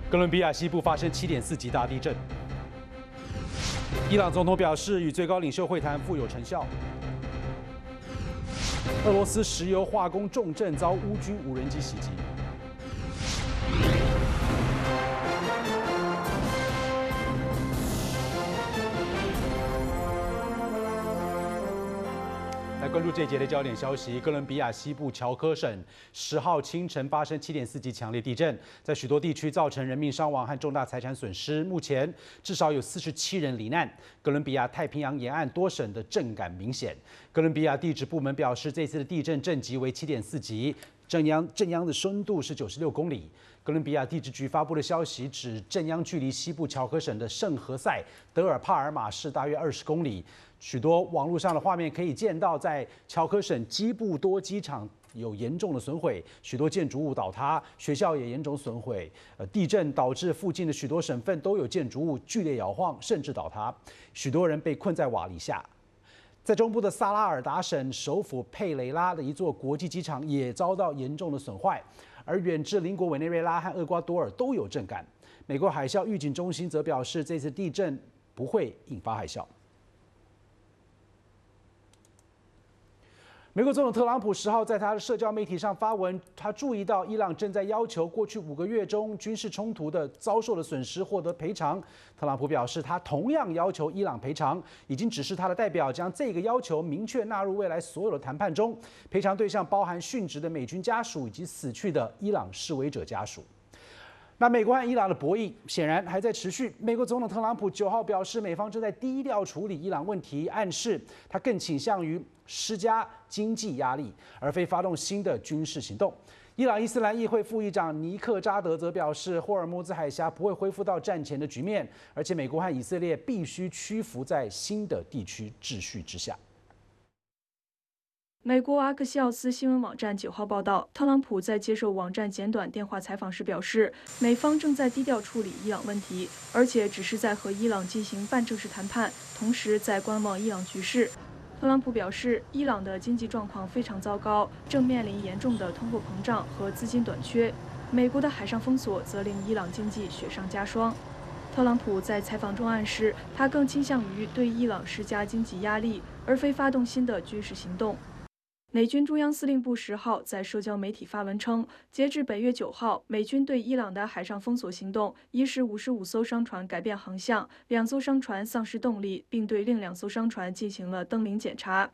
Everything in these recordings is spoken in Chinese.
哥伦比亚西部发生7.4级大地震。伊朗总统表示，与最高领袖会谈富有成效。俄罗斯石油化工重镇遭乌军无人机袭击。来关注这一节的焦点消息：哥伦比亚西部乔科省10号清晨发生7.4级强烈地震，在许多地区造成人命伤亡和重大财产损失。目前至少有47人罹难。哥伦比亚太平洋沿岸多省的震感明显。哥伦比亚地质部门表示，这次的地震震级为7.4级，震央的深度是96公里。哥伦比亚地质局发布的消息指，震央距离西部乔科省的圣何塞德尔帕尔马市大约20公里。许多网络上的画面可以见到，在乔科省基布多机场有严重的损毁，许多建筑物倒塌，学校也严重损毁。地震导致附近的许多省份都有建筑物剧烈摇晃，甚至倒塌，许多人被困在瓦砾下。在中部的萨拉尔达省首府佩雷拉的一座国际机场也遭到严重的损坏，而远至邻国委内瑞拉和厄瓜多尔都有震感。美国海啸预警中心则表示，这次地震不会引发海啸。美国总统特朗普10号在他的社交媒体上发文，他注意到伊朗正在要求过去5个月中军事冲突的遭受的损失获得赔偿。特朗普表示，他同样要求伊朗赔偿，已经指示他的代表将这个要求明确纳入未来所有的谈判中。赔偿对象包含殉职的美军家属以及死去的伊朗示威者家属。那美国和伊朗的博弈显然还在持续。美国总统特朗普9号表示，美方正在低调处理伊朗问题，暗示他更倾向于施加经济压力，而非发动新的军事行动。伊朗伊斯兰议会副议长尼克扎德则表示，霍尔木兹海峡不会恢复到战前的局面，而且美国和以色列必须屈服在新的地区秩序之下。 美国阿克西奥斯新闻网站9号报道，特朗普在接受网站简短电话采访时表示，美方正在低调处理伊朗问题，而且只是在和伊朗进行半正式谈判，同时在观望伊朗局势。特朗普表示，伊朗的经济状况非常糟糕，正面临严重的通货膨胀和资金短缺。美国的海上封锁则令伊朗经济雪上加霜。特朗普在采访中暗示，他更倾向于对伊朗施加经济压力，而非发动新的军事行动。美军中央司令部10号在社交媒体发文称，截至本月9号，美军对伊朗的海上封锁行动已使55艘商船改变航向，2艘商船丧失动力，并对另2艘商船进行了登临检查。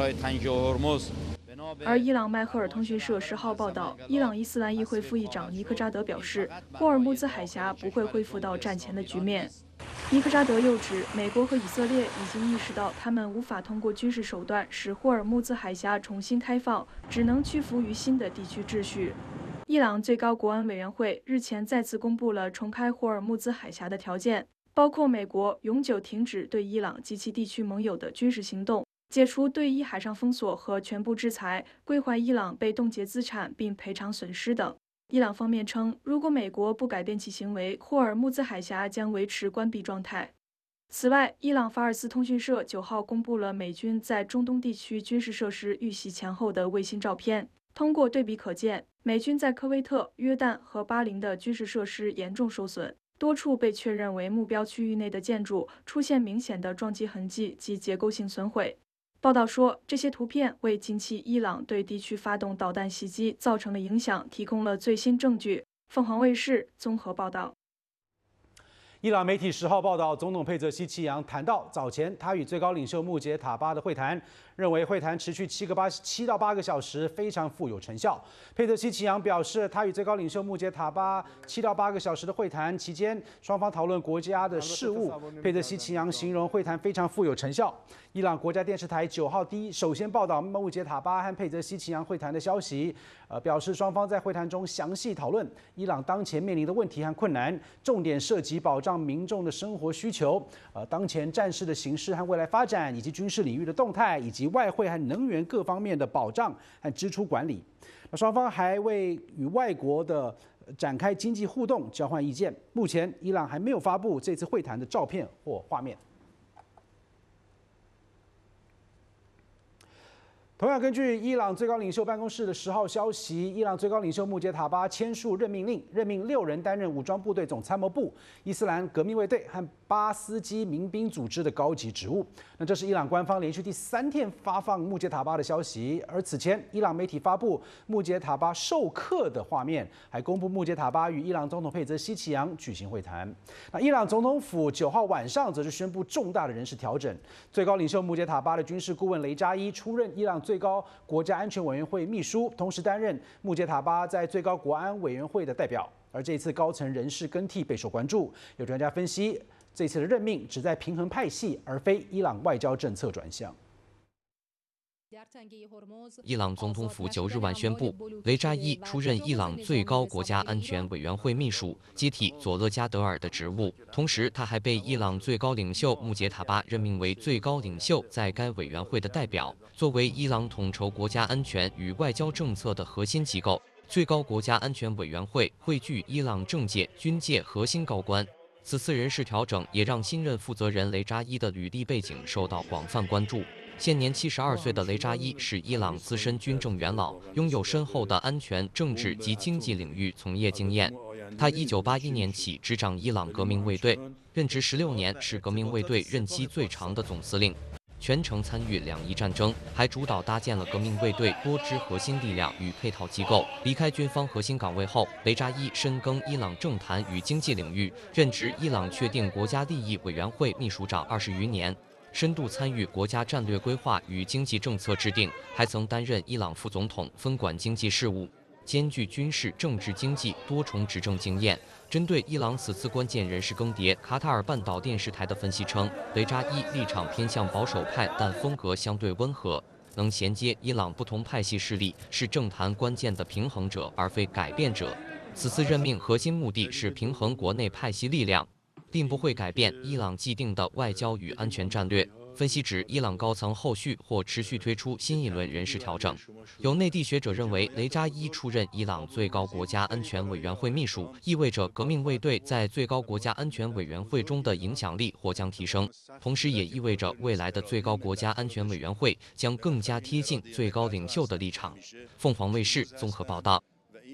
而伊朗迈赫尔通讯社10号报道，伊朗伊斯兰议会副议长尼克扎德表示，霍尔木兹海峡不会恢复到战前的局面。尼克扎德又指，美国和以色列已经意识到，他们无法通过军事手段使霍尔木兹海峡重新开放，只能屈服于新的地区秩序。伊朗最高国安委员会日前再次公布了重开霍尔木兹海峡的条件，包括美国永久停止对伊朗及其地区盟友的军事行动，解除对伊海上封锁和全部制裁，归还伊朗被冻结资产并赔偿损失等。伊朗方面称，如果美国不改变其行为，霍尔木兹海峡将维持关闭状态。此外，伊朗法尔斯通讯社9号公布了美军在中东地区军事设施遇袭前后的卫星照片。通过对比可见，美军在科威特、约旦和巴林的军事设施严重受损，多处被确认为目标区域内的建筑出现明显的撞击痕迹及结构性损毁。报道说，这些图片为近期伊朗对地区发动导弹袭击造成的影响提供了最新证据。凤凰卫视综合报道。 伊朗媒体10号报道，总统佩泽西奇扬谈到早前他与最高领袖穆杰塔巴的会谈，认为会谈持续7到8个小时，非常富有成效。佩泽西奇扬表示，他与最高领袖穆杰塔巴7到8个小时的会谈期间，双方讨论国家的事务。佩泽西奇扬形容会谈非常富有成效。伊朗国家电视台9号首先报道穆杰塔巴和佩泽西奇扬会谈的消息，表示双方在会谈中详细讨论伊朗当前面临的问题和困难，重点涉及保障民众的生活需求，当前战事的形势和未来发展，以及军事领域的动态，以及外汇和能源各方面的保障和支出管理。那双方还为与外国的展开经济互动交换意见。目前，伊朗还没有发布这次会谈的照片或画面。 同样，根据伊朗最高领袖办公室的10号消息，伊朗最高领袖穆杰塔巴签署任命令，任命6人担任武装部队总参谋部、伊斯兰革命卫队和巴斯基民兵组织的高级职务。那这是伊朗官方连续第3天发放穆杰塔巴的消息。而此前，伊朗媒体发布穆杰塔巴授课的画面，还公布穆杰塔巴与伊朗总统佩泽希奇扬举行会谈。那伊朗总统府9号晚上则是宣布重大的人事调整，最高领袖穆杰塔巴的军事顾问雷扎伊出任伊朗最高国家安全委员会秘书，同时担任穆杰塔巴在最高国安委员会的代表。而这次高层人事更替备受关注，有专家分析，这次的任命旨在平衡派系，而非伊朗外交政策转向。 伊朗总统府9日晚宣布，雷扎伊出任伊朗最高国家安全委员会秘书，接替佐勒加德尔的职务。同时，他还被伊朗最高领袖穆杰塔巴任命为最高领袖在该委员会的代表。作为伊朗统筹国家安全与外交政策的核心机构，最高国家安全委员会汇聚伊朗政界、军界核心高官。此次人事调整也让新任负责人雷扎伊的履历背景受到广泛关注。现年72岁的雷扎伊是伊朗资深军政元老，拥有深厚的安全、政治及经济领域从业经验。他1981年起执掌伊朗革命卫队，任职16年，是革命卫队任期最长的总司令，全程参与2伊战争，还主导搭建了革命卫队多支核心力量与配套机构。离开军方核心岗位后，雷扎伊深耕伊朗政坛与经济领域，任职伊朗确定国家利益委员会秘书长20余年。深度参与国家战略规划与经济政策制定，还曾担任伊朗副总统，分管经济事务，兼具军事、政治、经济多重执政经验。针对伊朗此次关键人事更迭，卡塔尔半岛电视台的分析称，雷扎伊立场偏向保守派，但风格相对温和，能衔接伊朗不同派系势力，是政坛关键的平衡者，而非改变者。此次任命核心目的是平衡国内派系力量，并不会改变伊朗既定的外交与安全战略。分析指，伊朗高层后续或持续推出新一轮人事调整。有内地学者认为，雷扎伊出任伊朗最高国家安全委员会秘书，意味着革命卫队在最高国家安全委员会中的影响力或将提升，同时也意味着未来的最高国家安全委员会将更加贴近最高领袖的立场。凤凰卫视综合报道。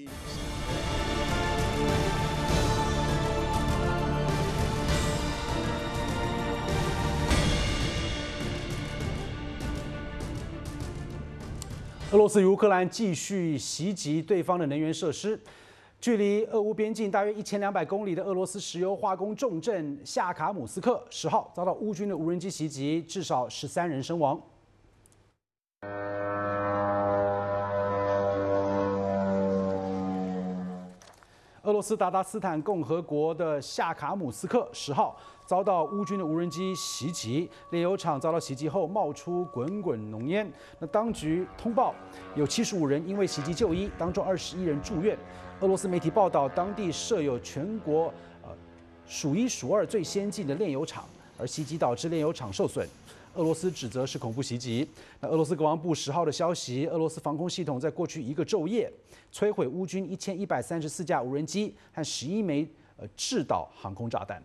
俄罗斯与乌克兰继续袭击对方的能源设施。距离俄乌边境大约1200公里的俄罗斯石油化工重镇夏卡姆斯克10号遭到乌军的无人机袭击，至少13人身亡。俄罗斯达达斯坦共和国的夏卡姆斯克10号遭到乌军的无人机袭击，炼油厂遭到袭击后冒出滚滚浓烟。那当局通报有75人因为袭击就医，当中21人住院。俄罗斯媒体报道，当地设有全国数1数2最先进的炼油厂，而袭击导致炼油厂受损。俄罗斯指责是恐怖袭击。那俄罗斯国防部10号的消息，俄罗斯防空系统在过去1个昼夜摧毁乌军1134架无人机和11枚制导航空炸弹。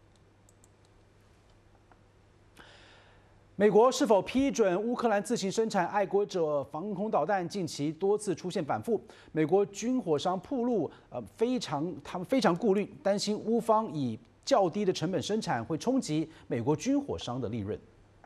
美国是否批准乌克兰自行生产爱国者防空导弹，近期多次出现反复。美国军火商暴露，他们非常顾虑，担心乌方以较低的成本生产会冲击美国军火商的利润。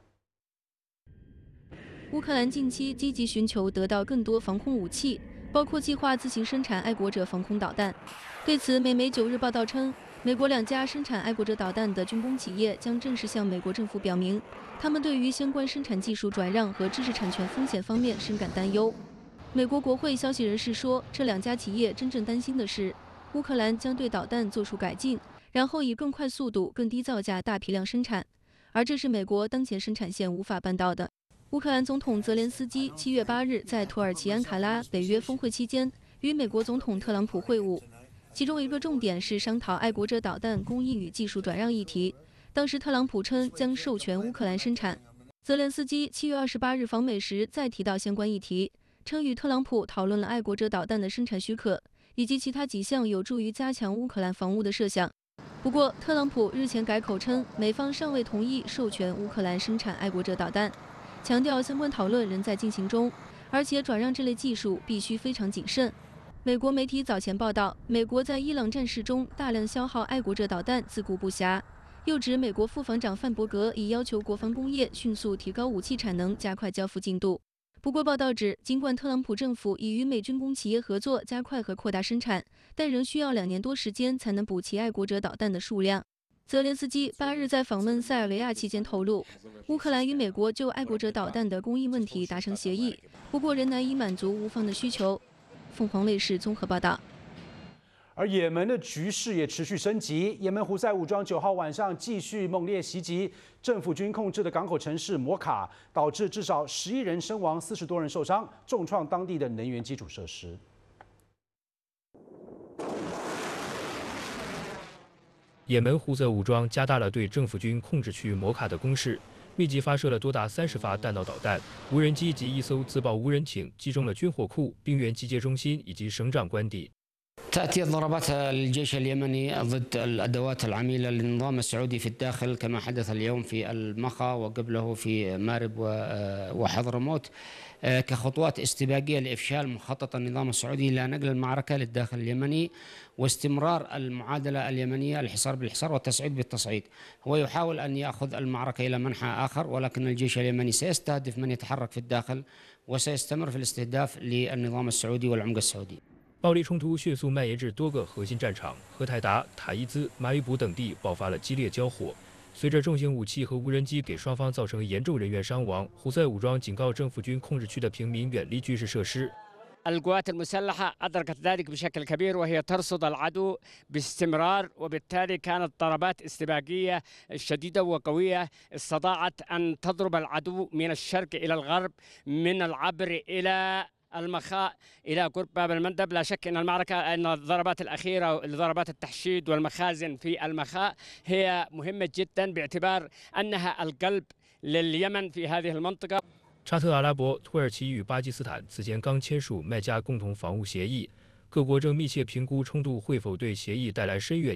乌克兰近期积极寻求得到更多防空武器，包括计划自行生产爱国者防空导弹。对此，美媒9日报道称，美国2家生产爱国者导弹的军工企业将正式向美国政府表明，他们对于相关生产技术转让和知识产权风险方面深感担忧。美国国会消息人士说，这2家企业真正担心的是，乌克兰将对导弹做出改进，然后以更快速度、更低造价大批量生产，而这是美国当前生产线无法办到的。乌克兰总统泽连斯基7月8日在土耳其安卡拉北约峰会期间与美国总统特朗普会晤，其中一个重点是商讨爱国者导弹工艺与技术转让议题。当时特朗普称将授权乌克兰生产。泽连斯基7月28日访美时再提到相关议题，称与特朗普讨论了爱国者导弹的生产许可以及其他几项有助于加强乌克兰防务的设想。不过，特朗普日前改口称美方尚未同意授权乌克兰生产爱国者导弹，强调相关讨论仍在进行中， 而且转让这类技术必须非常谨慎。美国媒体早前报道，美国在伊朗战事中大量消耗爱国者导弹，自顾不暇。又指美国副防长范伯格已要求国防工业迅速提高武器产能，加快交付进度。不过，报道指，尽管特朗普政府已与美军工企业合作，加快和扩大生产，但仍需要2年多时间才能补齐爱国者导弹的数量。泽连斯基8日在访问塞尔维亚期间透露，乌克兰与美国就爱国者导弹的供应问题达成协议，不过仍难以满足乌方的需求。凤凰卫视综合报道。 而也门的局势也持续升级，也门胡塞武装9号晚上继续猛烈袭击政府军控制的港口城市摩卡，导致至少11人身亡，40多人受伤，重创当地的能源基础设施。 也门胡塞武装加大了对政府军控制区摩卡的攻势，密集发射了多达30发弹道导弹、无人机及1艘自爆无人艇，击中了军火库、兵员集结中心以及省长官邸。 تأتي ضربات الجيش اليمني ضد الأدوات العميلة للنظام السعودي في الداخل كما حدث اليوم في المخا وقبله في مارب وحضرموت كخطوات استباقية لإفشال مخطط النظام السعودي إلى نقل المعركة للداخل اليمني واستمرار المعادلة اليمنية الحصار بالحصار والتصعيد بالتصعيد. هو يحاول أن يأخذ المعركة إلى منحى آخر ولكن الجيش اليمني سيستهدف من يتحرك في الداخل وسيستمر في الاستهداف للنظام السعودي والعمق السعودي. 暴力冲突迅速蔓延至多个核心战场，荷台达、塔伊兹、马里卜等地爆发了激烈交火。随着重型武器和无人机给双方造成严重人员伤亡，胡塞武装警告政府军控制区的平民远离军事设施。 القوات المسلحة أدركت ذلك بشكل كبير وهي ترصد العدو باستمرار وبالتالي كانت ضربات استباقية شديدة وقوية استطاعت أن تضرب العدو من الشرق إلى الغرب من العبر إلى المخاء إلى قرب باب المندب. لا شك أن المعركة أن الضربات الأخيرة ضربات التحشيد والمخازن في المخاء هي مهمة جدا باعتبار أنها القلب لليمن في هذه المنطقة. 沙特阿拉伯、土耳其与巴基斯坦此前刚签署麦加共同防务协议，各国正密切评估冲突会否对协议带来深远